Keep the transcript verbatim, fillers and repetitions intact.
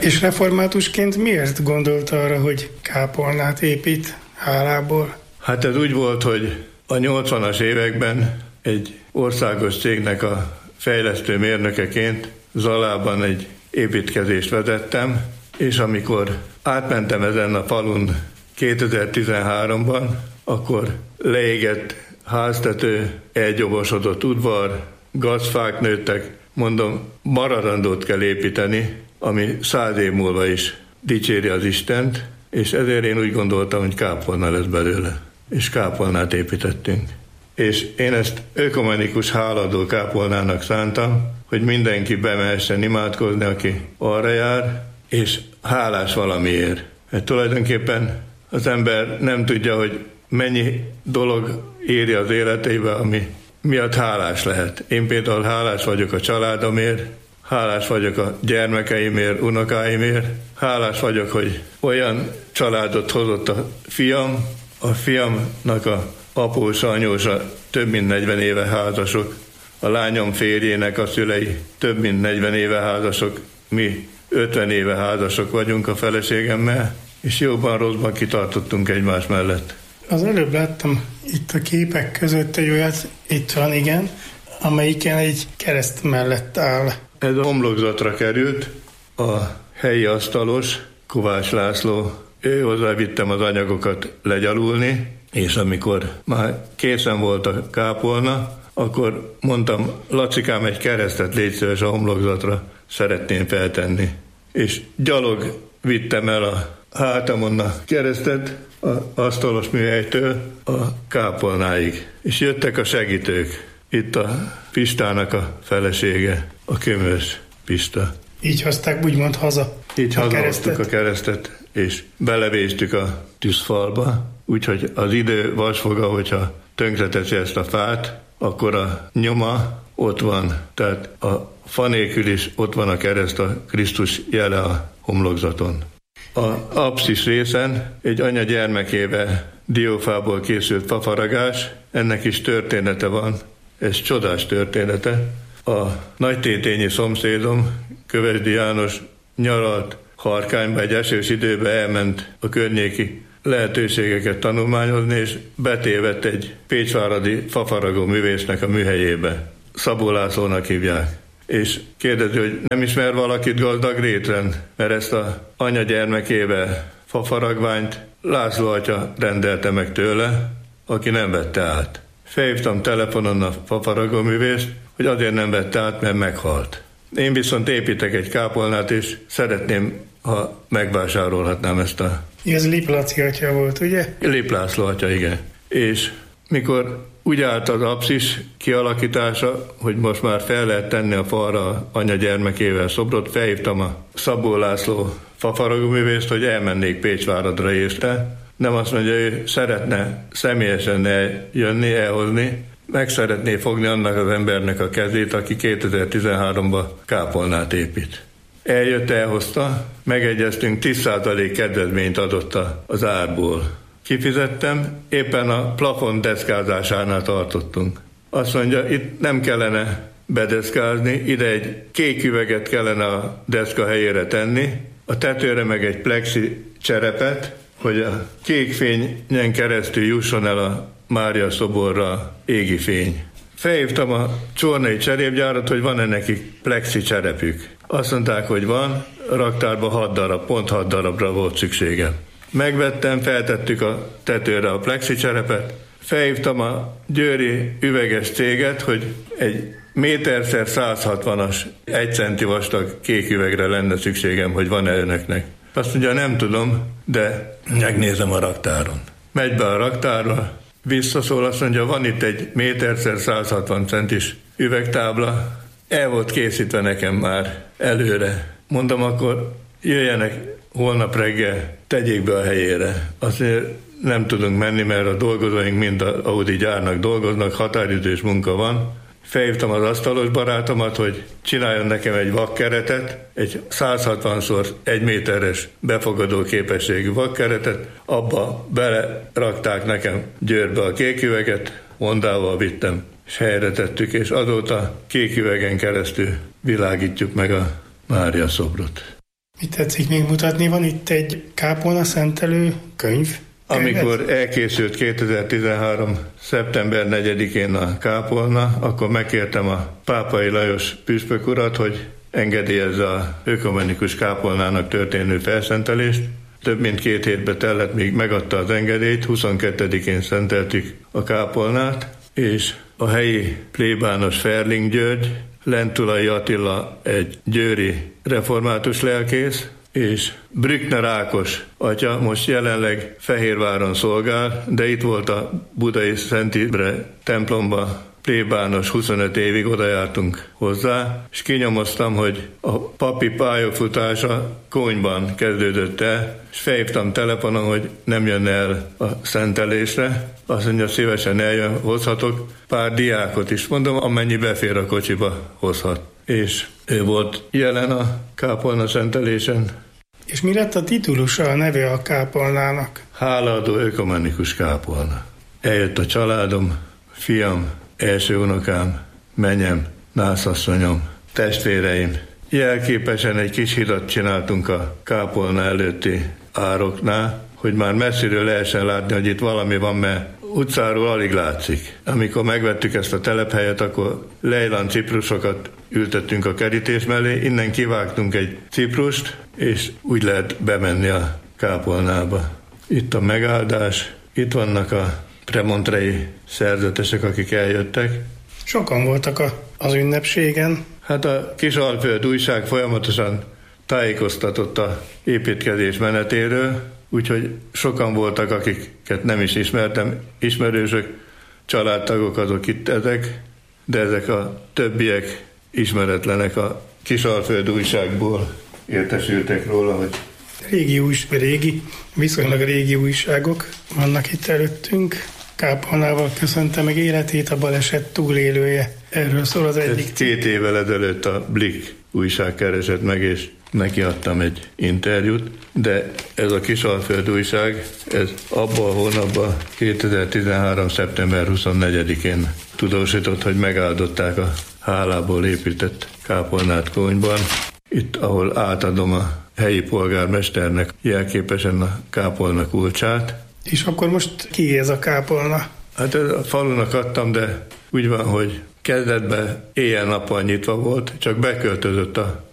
És reformátusként miért gondolt arra, hogy kápolnát épít hálából? Hát ez úgy volt, hogy a nyolcvanas években egy országos cégnek a fejlesztő mérnökeként Zalában egy építkezést vezettem, és amikor átmentem ezen a falun kétezer-tizenháromban, akkor leégett háztető, elgyomosodott udvar, gazfák nőttek, mondom, maradandót kell építeni, ami száz év múlva is dicséri az Istent, és ezért én úgy gondoltam, hogy kápolna lesz belőle. És kápolnát építettünk. És én ezt ökumenikus háladó kápolnának szántam, hogy mindenki bemehessen imádkozni, aki arra jár, és hálás valamiért. Mert tulajdonképpen az ember nem tudja, hogy mennyi dolog éri az életébe, ami miatt hálás lehet. Én például hálás vagyok a családomért, hálás vagyok a gyermekeimért, unokáimért, hálás vagyok, hogy olyan családot hozott a fiam, a fiamnak a apósa, anyósa több mint negyven éve házasok, a lányom férjének a szülei több mint negyven éve házasok, mi ötven éve házasok vagyunk a feleségemmel, és jóban rosszban kitartottunk egymás mellett. Az előbb láttam itt a képek között egy olyat, itt van, igen, amelyiken egy kereszt mellett áll. Ez a homlokzatra került, a helyi asztalos, Kovács László, ő hozzávittem az anyagokat legyalulni, és amikor már készen volt a kápolna, akkor mondtam, Lacikám, egy keresztet légy szíves a homlokzatra, szeretném feltenni. És gyalog vittem el a hátamon a keresztet, az asztalos műhelytől a kápolnáig. És jöttek a segítők. Itt a Pistának a felesége, a Kömös Pista. Így hozták úgymond haza Így hazahoztuk a keresztet, és belevéztük a tűzfalba. Úgyhogy az idő vasfoga, hogyha tönkreteszi ezt a fát, akkor a nyoma ott van. Tehát a fa nélkül is ott van a kereszt, a Krisztus jele a homlokzaton. A apszis részen egy anya gyermekével diófából készült fafaragás, ennek is története van, ez csodás története. A nagytétényi szomszédom, Kövesdi János nyaralt Harkányba, egy esős időben elment a környéki lehetőségeket tanulmányozni, és betévedt egy pécsváradi fafaragó művésznek a műhelyébe. Szabó Lászlónak hívják. És kérdezi, hogy nem ismer valakit Gazdag Rétren, mert ezt a anya gyermekével fafaragványt László atya rendelte meg tőle, aki nem vette át. Felhívtam telefonon a fafaragó művészt, hogy azért nem vette át, mert meghalt. Én viszont építek egy kápolnát, és szeretném, ha megvásárolhatnám ezt a... Ez Lip Laci atya volt, ugye? Lip László atya, igen. És mikor úgy állt az apszis kialakítása, hogy most már fel lehet tenni a falra anya gyermekével szobrot, felhívtam a Szabó László fafaragóművészt, hogy elmennék Pécsváradra érte. Nem azt mondja, ő szeretne személyesen eljönni, elhozni, meg szeretné fogni annak az embernek a kezét, aki kétezer-tizenháromban kápolnát épít. Eljött, elhozta, megegyeztünk, tíz százalék kedvezményt adott az árból. Kifizettem, éppen a plafon deszkázásánál tartottunk. Azt mondja, itt nem kellene bedeszkázni, ide egy kék üveget kellene a deszka helyére tenni, a tetőre meg egy plexi cserepet, hogy a kék fényen keresztül jusson el a Mária szoborra égi fény. Felhívtam a csornai cserépgyárat, hogy van-e nekik plexi cserepük. Azt mondták, hogy van, raktárban hat darab, pont hat darabra volt szükségem. Megvettem, feltettük a tetőre a plexi cserepet, felhívtam a győri üveges céget, hogy egy méterszer száz hatvanas, egy centi vastag kék üvegre lenne szükségem, hogy van-e önöknek. Azt mondja, nem tudom, de megnézem a raktáron. Megy be a raktárra, visszaszól, azt mondja, van itt egy méterszer száz hatvan centis üvegtábla, el volt készítve nekem már előre. Mondom, akkor jöjjenek holnap reggel, tegyék be a helyére. Azt mondja, nem tudunk menni, mert a dolgozóink mind az Audi gyárnak dolgoznak, határidős munka van. Felhívtam az asztalos barátomat, hogy csináljon nekem egy vakkeretet, egy száz hatvan szor egy méteres befogadó képességű vakkeretet, abba belerakták nekem Győrbe a kék üveget, Hondával vittem, és helyre tettük, és azóta kék üvegen keresztül világítjuk meg a Mária szobrot. Mit tetszik még mutatni? Van itt egy kápolna szentelő könyv. Amikor elkészült kétezer-tizenhárom. szeptember negyedikén a kápolna, akkor megkértem a Pápai Lajos püspök urat, hogy engedélyezze a ökumenikus kápolnának történő felszentelést. Több mint két hétbe tellett, míg megadta az engedélyt, huszonkettedikén szenteltük a kápolnát, és a helyi plébános Ferling György, Lentulai Attila egy győri református lelkész, és Brückner Ákos atya most jelenleg Fehérváron szolgál, de itt volt a budai Szent Imre templomba plébános, huszonöt évig oda jártunk hozzá, és kinyomoztam, hogy a papi pályafutása Konyban kezdődött el, és felhívtam telefonon, hogy nem jön el a szentelésre. Azt mondja, szívesen eljön, hozhatok pár diákot is, mondom, amennyi befér a kocsiba, hozhat. És ő volt jelen a kápolna szentelésen. És mi lett a titulusa, a neve a kápolnának? Hálaadó ökumenikus kápolna. Eljött a családom, fiam, első unokám, menyem, nászasszonyom, testvéreim. Jelképesen egy kis hidat csináltunk a kápolna előtti ároknál, hogy már messziről lehessen látni, hogy itt valami van, mert utcáról alig látszik. Amikor megvettük ezt a telephelyet, akkor lejlan ciprusokat ültettünk a kerítés mellé, innen kivágtunk egy ciprust, és úgy lehet bemenni a kápolnába. Itt a megáldás, itt vannak a premontrei szerzetesek, akik eljöttek. Sokan voltak a, az ünnepségen. Hát a Kisalföld újság folyamatosan tájékoztatott a építkezés menetéről, úgyhogy sokan voltak, akiket nem is ismertem, ismerősök, családtagok azok itt ezek, de ezek a többiek ismeretlenek, a Kisalföld újságból értesültek róla, hogy Régi, újs, régi, viszonylag régi újságok vannak itt előttünk. Kápolnával köszönte meg életét a baleset túlélője. Erről szól az egyik. Két évvel ezelőtt a Blick újság keresett meg, és neki adtam egy interjút, de ez a Kisalföld újság, ez abban a hónapban kétezer-tizenhárom. szeptember huszonnegyedikén tudósított, hogy megáldották a hálából épített kápolnát Konyban. Itt, ahol átadom a helyi polgármesternek jelképesen a kápolna kulcsát. És akkor most ki ez a kápolna? Hát a falunak adtam, de úgy van, hogy kezdetben éjjel-nappal nyitva volt, csak beköltözött a